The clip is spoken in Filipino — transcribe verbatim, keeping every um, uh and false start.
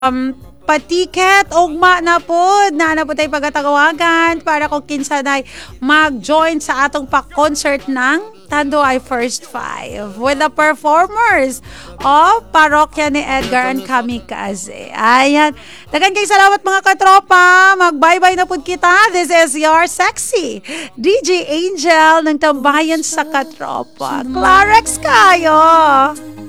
um, patiket ugma na pod na na po tayo pagkatawagan para kung kinsanay mag-join sa atong pa-concert ng Tanduay First Five with the performers of Parokya ni Edgar and Kamikaze. Ayan. Dagan kay salamat mga katropa. Mag-bye-bye na pod kita. This is your sexy D J Angel ng Tambayan sa Katropa. Clarex kayo!